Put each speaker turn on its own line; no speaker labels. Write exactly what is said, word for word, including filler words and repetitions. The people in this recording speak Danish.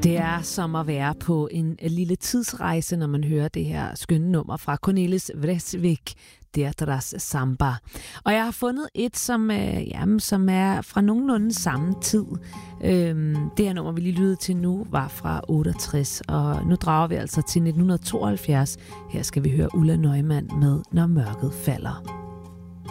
Det er som at være på en lille tidsrejse, når man hører det her skønne nummer fra Cornelis Vreeswijk, Deirdre's Samba. Og jeg har fundet et, som, øh, jamen, som er fra nogenlunde samme tid. Øhm, det her nummer, vi lige lyttede til nu, var fra otteogtres, og nu drager vi altså til nitten tooghalvfjerds. Her skal vi høre Ulla Neumann med Når mørket falder.